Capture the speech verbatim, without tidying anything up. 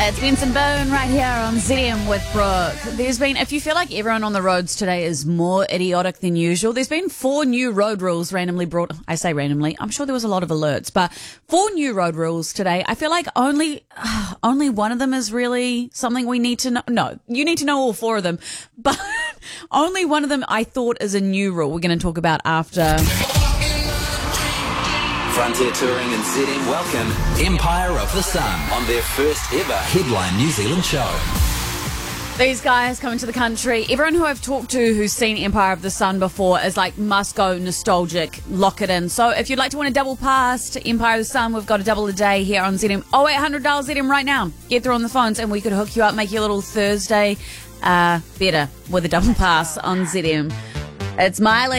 It's Benson Boone right here on Z M with Brooke. There's been, if you feel like everyone on the roads today is more idiotic than usual, there's been four new road rules randomly brought, I say randomly, I'm sure there was a lot of alerts, but four new road rules today. I feel like only, uh, only one of them is really something we need to know. No, you need to know all four of them, but only one of them I thought is a new rule we're going to talk about after. Frontier Touring and Z M welcome Empire of the Sun on their first ever Headline New Zealand show. These guys coming to the country, everyone who I've talked to who's seen Empire of the Sun before is like, must go nostalgic, lock it in. So if you'd like to win a double pass to Empire of the Sun, we've got a double a day here on Z M. Oh, eight hundred dollars Z M right now. Get through on the phones and we could hook you up, make your little Thursday uh, better with a double pass on Z M. It's Miley.